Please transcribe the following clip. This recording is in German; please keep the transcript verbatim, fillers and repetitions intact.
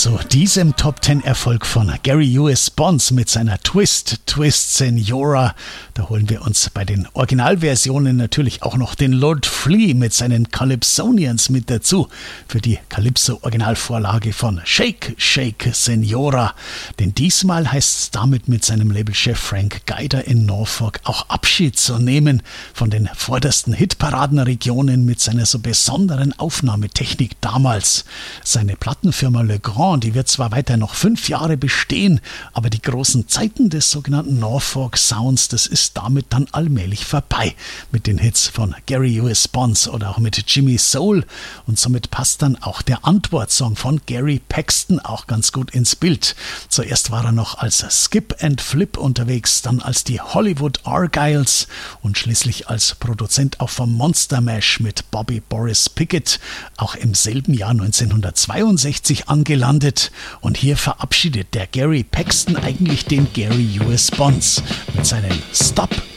Zu diesem Top Ten Erfolg von Gary U S. Bonds mit seiner Twist, Twist Senora, da holen wir uns bei den Originalversionen natürlich auch noch den Lord Flea mit seinen Calypsonians mit dazu für die Calypso-Originalvorlage von Shake, Shake Senora. Denn diesmal heißt es damit mit seinem Labelchef Frank Guider in Norfolk auch Abschied zu nehmen von den vordersten Hitparadenregionen mit seiner so besonderen Aufnahmetechnik damals. Seine Plattenfirma Le Grand, die wird zwar weiter noch fünf Jahre bestehen, aber die großen Zeiten des sogenannten Norfolk Sounds, das ist damit dann allmählich vorbei mit den Hits von Gary U S. Bonds oder auch mit Jimmy Soul, und somit passt dann auch der Antwortsong von Gary Paxton auch ganz gut ins Bild. Zuerst war er noch als Skip and Flip unterwegs, dann als die Hollywood Argyles und schließlich als Produzent auch vom Monster Mash mit Bobby Boris Pickett, auch im selben Jahr neunzehnhundertzweiundsechzig angelandet. Und hier verabschiedet der Gary Paxton eigentlich den Gary U S. Bonds mit seinem Stop